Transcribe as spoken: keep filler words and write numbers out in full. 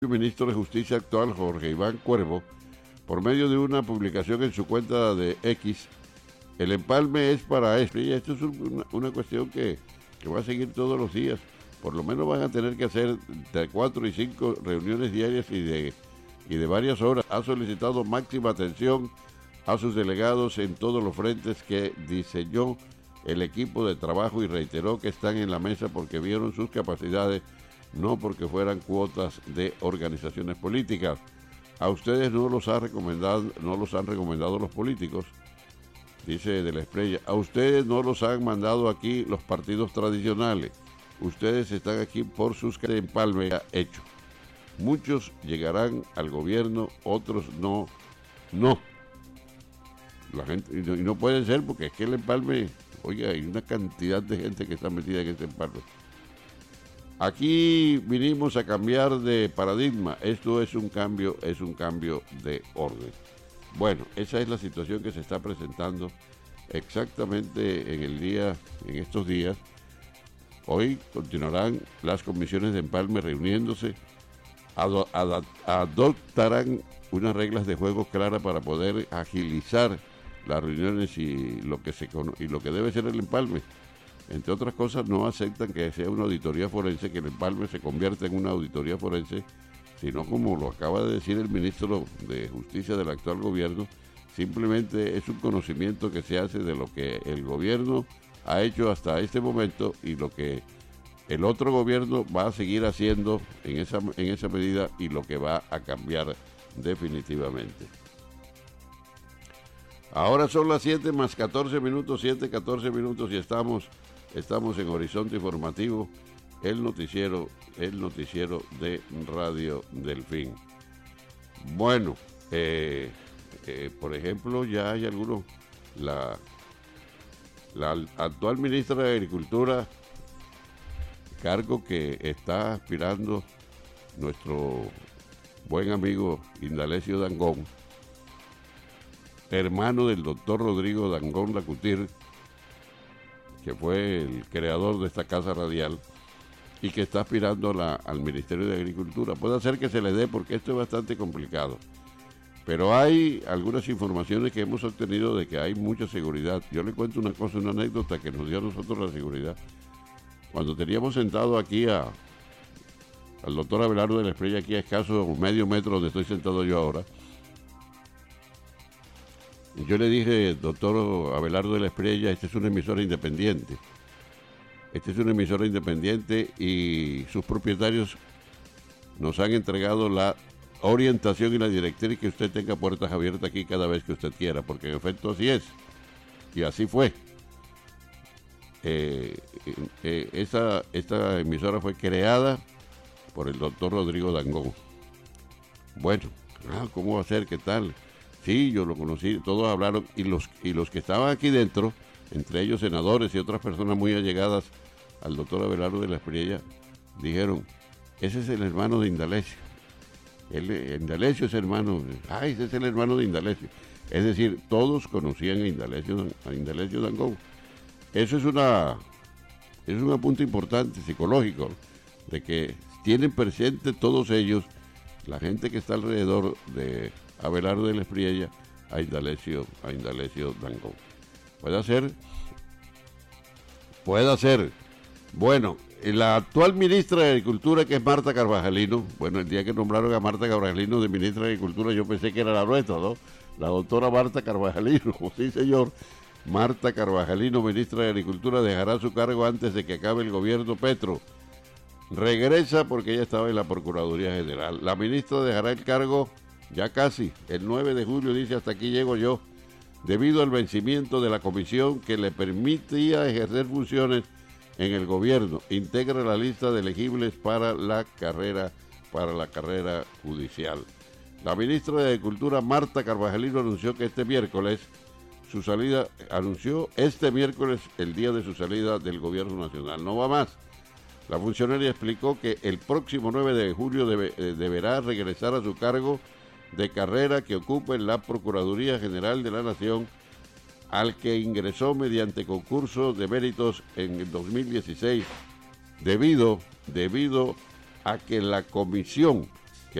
El ministro de Justicia actual, Jorge Iván Cuervo, por medio de una publicación en su cuenta de X, el empalme es para esto. Y esto es una, una cuestión que, que va a seguir todos los días. Por lo menos van a tener que hacer de cuatro y cinco reuniones diarias y de, y de varias horas. Ha solicitado máxima atención a sus delegados en todos los frentes que diseñó el equipo de trabajo y reiteró que están en la mesa porque vieron sus capacidades, no porque fueran cuotas de organizaciones políticas. A ustedes no los ha recomendado, no los han recomendado los políticos, dice de la Estrella. A ustedes no los han mandado aquí los partidos tradicionales. Ustedes están aquí por sus empalme hecho. Muchos llegarán al gobierno, otros no, no. La gente, y no, y no puede ser porque es que el empalme, oiga, hay una cantidad de gente que está metida en ese empalme. Aquí vinimos a cambiar de paradigma. Esto es un cambio, es un cambio de orden. Bueno, esa es la situación que se está presentando exactamente en el día, en estos días. Hoy continuarán las comisiones de empalme reuniéndose, ado, ad, adoptarán unas reglas de juego claras para poder agilizar las reuniones y lo que se y lo que debe ser el empalme. Entre otras cosas, no aceptan que sea una auditoría forense, que el empalme se convierta en una auditoría forense, sino como lo acaba de decir el ministro de Justicia del actual gobierno, simplemente es un conocimiento que se hace de lo que el gobierno ha hecho hasta este momento y lo que el otro gobierno va a seguir haciendo en esa, en esa medida y lo que va a cambiar definitivamente. Ahora son las siete más catorce minutos, siete, catorce minutos y estamos, estamos en Horizonte Informativo, el noticiero, el noticiero de Radio Delfín. Bueno, eh, eh, por ejemplo, ya hay algunos, la, la actual ministra de Agricultura, cargo que está aspirando nuestro buen amigo Indalecio Dangond, hermano del doctor Rodrigo Dangond Lacutir, que fue el creador de esta casa radial y que está aspirando la, al Ministerio de Agricultura. Puede ser que se le dé porque esto es bastante complicado. Pero hay algunas informaciones que hemos obtenido de que hay mucha seguridad. Yo le cuento una cosa, una anécdota que nos dio a nosotros la seguridad. Cuando teníamos sentado aquí a, al doctor Abelardo de la Estrella, aquí a escaso medio metro donde estoy sentado yo ahora, yo le dije, doctor Abelardo de la Estrella, esta es una emisora independiente. Esta es una emisora independiente y sus propietarios nos han entregado la orientación y la directriz que usted tenga puertas abiertas aquí cada vez que usted quiera, porque en efecto así es. Y así fue. Eh, eh, esa, esta emisora fue creada por el doctor Rodrigo Dangond. Bueno, ah, ¿cómo va a ser? ¿Qué tal? Sí, yo lo conocí, todos hablaron, y los, y los que estaban aquí dentro, entre ellos senadores y otras personas muy allegadas al doctor Abelardo de la Estrella, dijeron, ese es el hermano de Indalecio. Él, Indalecio es hermano, ah, ese es el hermano de Indalecio. Es decir, todos conocían a Indalecio, a Indalecio Dangond. Eso es una, es un punto importante, psicológico, de que tienen presente todos ellos, la gente que está alrededor de Abelardo de la Estrella, a Indalecio, a Indalecio Dangond. Puede ser, puede ser. Bueno, la actual ministra de Agricultura, que es Marta Carvajalino, bueno, el día que nombraron a Marta Carvajalino de ministra de Agricultura, yo pensé que era la nuestra, ¿no? La doctora Marta Carvajalino, sí señor. Marta Carvajalino, ministra de Agricultura, dejará su cargo antes de que acabe el gobierno Petro. Regresa porque ella estaba en la Procuraduría General. La ministra dejará el cargo ya casi, el nueve de julio, dice, hasta aquí llego yo, debido al vencimiento de la comisión que le permitía ejercer funciones en el gobierno. Integra la lista de elegibles para la carrera, para la carrera judicial. La ministra de Agricultura, Marta Carvajalino, anunció que este miércoles su salida, anunció este miércoles el día de su salida del gobierno nacional. No va más. La funcionaria explicó que el próximo nueve de julio debe, eh, deberá regresar a su cargo de carrera que ocupa en la Procuraduría General de la Nación, al que ingresó mediante concurso de méritos en el dos mil dieciséis, debido, debido a que la comisión